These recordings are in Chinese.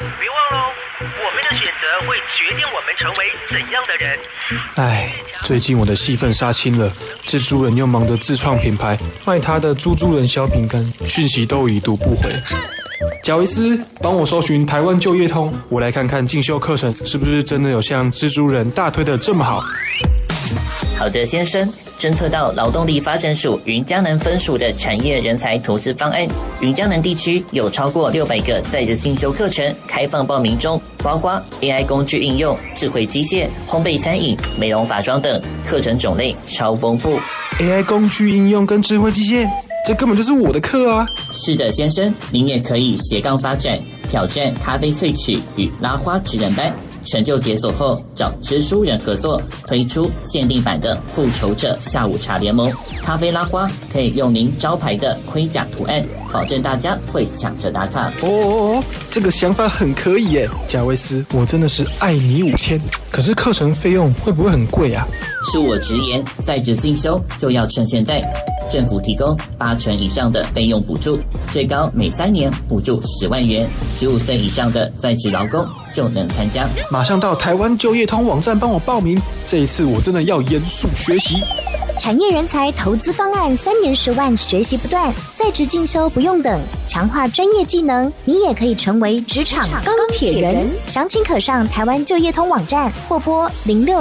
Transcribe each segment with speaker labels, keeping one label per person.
Speaker 1: 别忘喽，我们的选择会决定我们成为怎样的人。
Speaker 2: 唉，最近我的戏份杀青了，蜘蛛人又忙着自创品牌，卖他的猪猪人小饼干，讯息都已读不回。贾维斯，帮我搜寻台湾就业通，我来看看进修课程是不是真的有像蜘蛛人大推的这么好。
Speaker 3: 好的，先生，侦测到劳动力发展署云嘉南分署的产业人才投资方案，云嘉南地区有超过600个在职进修课程开放报名中，包括 AI 工具应用、智慧机械、烘焙餐饮、美容法妆等，课程种类超丰富。
Speaker 2: AI 工具应用跟智慧机械，这根本就是我的课啊！
Speaker 3: 是的，先生，您也可以斜杠发展，挑战咖啡萃取与拉花职人班。成就解锁后，找蜘蛛人合作，推出限定版的复仇者下午茶联盟。咖啡拉花可以用您招牌的盔甲图案，保证大家会抢着打卡。
Speaker 2: 这个想法很可以耶，贾维斯，我真的是爱你5000。可是课程费用会不会很贵啊？
Speaker 3: 恕我直言，在职进修就要趁现在。政府提供80%以上的费用补助，最高每3年补助10万元，15岁以上的在职劳工就能参加。
Speaker 2: 马上到台湾就业通网站帮我报名，这一次我真的要严肃学习。
Speaker 4: 产业人才投资方案，3年10万，学习不断，在职进修不用等，强化专业技能，你也可以成为职场钢铁人。详情可上台湾就业通网站或拨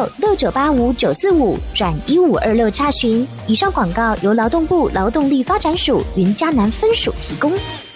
Speaker 4: 0669859545/1526查询。以上广告由劳动部劳动力发展署云嘉南分署提供。